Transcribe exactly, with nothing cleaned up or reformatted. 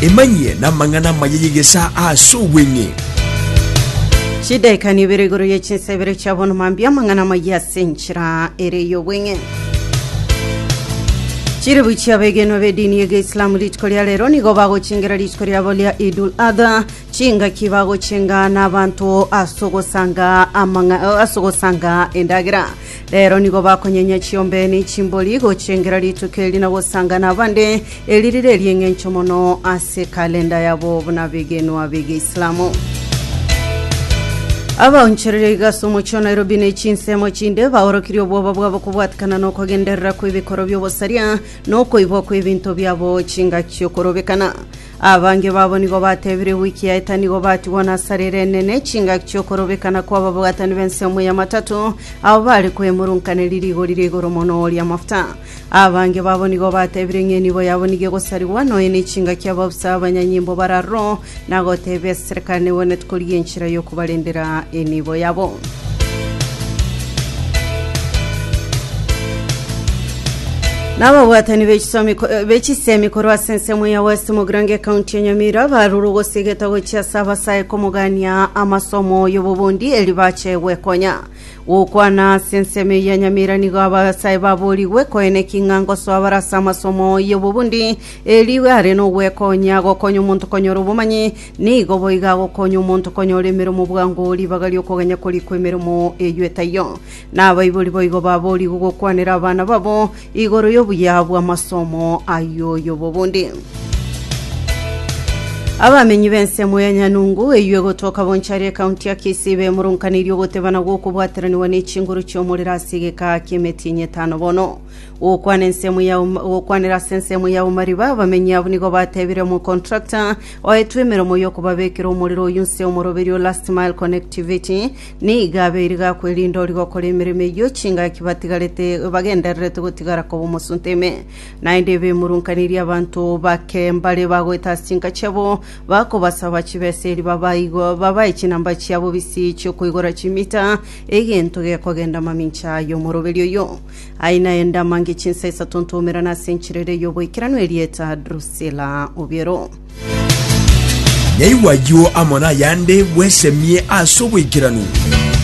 emanye na mangana mayegesa aso wenye Shida kani berigoro yechinse bere chabon mambia mangana maya senchira ere yo wenye Chiribuchi abegeno bedini yege Islam lich korea lero ni gobago chingera lich korea bolia Idul Adha chinga kibago chinga n'abantu asogo sanga amanga asogo sanga endagira lero ni gobako nyenya chiombe ni chimboli go chingera litukeli na gosanga n'abande elirire lyengencho mono ase kalenda yabo buna begeno abege Islamu Aba uncherere gasumo cho Nairobi ne chinse mo chinde baoro kirio boba bwabo kubwatkana no kogenderera kwibikoro byo bosaria no koibo kwibinto byabo chinga cyo korobekana abange babo nigo batebire wiki ya etani go bati wana sarere nene chinga cyo korobekana kwa babo gatani bense mu ya matatu abo bari kwemurunkane lirigo lirigo romono ya mafuta abange babo nigo batebire ngeni bo yabo nige go sari wano ene chinga cyabo abanyanyimbo bararo nago tebe serikane wone tukoliye nchira yo kubalendera enibo yabo Naba watani bechisomi bechisemi korwa sensemu ya West Mugrange County Nyamira barurugo sigeta gocha saba sai komugania amasomo yobubundi elibache wekonya ukwana senseme ya Nyamira nigo abasai babuli wekoene kingango so abarasa amasomo yobubundi eliwe areno wekonya gokonya umuntu konyoro bumanyi nigo boiga gokonya umuntu konyore mirimo bwango libagali okoganya kuri kwemerimo eyetayo nabayibuli boigo babuli gukwanira abana babo igoro yo buyabu amasomo ayo yobobundi Abamenyi bense mu ya Nyanungu eyo gotoka bonchari county ya Kisibe murunkaniryo gotebana go kubwateraniwa n'ikinguru cyo muri rasigeka kimetinye tano bono ukwane nsemu ya ukwanira sensemu ya umariba bamenyi abunigo batebire mu contractor oyetwemero mu yo kubabekira umuriro yunse umurobero last mile connectivity ni gaberiga kwelindo rigokora imirime yo cinga kibatigarete bagenderete gutigara ko bumusunteme naindebe murunkanirya abantu bakembale bagweta sinka cyabo bako basaba kibeseri babayigo babaye kinamba cyabo bisi cyo kwigora kimita egento ge kogenda mamincha yo murobero yo aina enda mangi chinsa isa tontomera na senchirere yo boikirano elieta Drusilla Obiero Nyaiwa yo amona yande wesemie aso boikirano